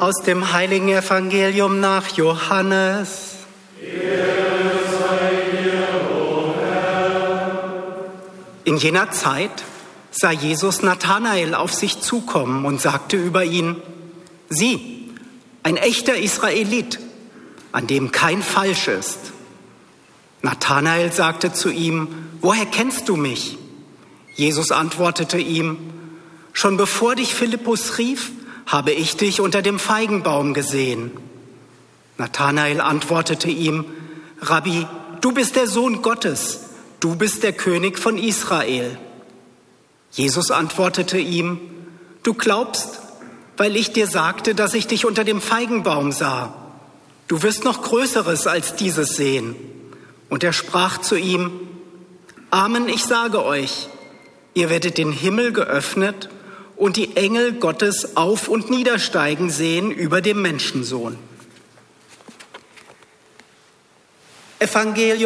aus dem heiligen Evangelium nach Johannes. In jener Zeit sah Jesus Nathanael auf sich zukommen und sagte über ihn: Sieh, ein echter Israelit, an dem kein Falsch ist. Nathanael sagte zu ihm: Woher kennst du mich? Jesus antwortete ihm: Schon bevor dich Philippus rief, habe ich dich unter dem Feigenbaum gesehen. Nathanael antwortete ihm: Rabbi, du bist der Sohn Gottes, du bist der König von Israel. Jesus antwortete ihm: Du glaubst, weil ich dir sagte, dass ich dich unter dem Feigenbaum sah. Du wirst noch Größeres als dieses sehen. Und er sprach zu ihm: Amen, ich sage euch, ihr werdet den Himmel geöffnet und die Engel Gottes auf- und niedersteigen sehen über dem Menschensohn. Evangelium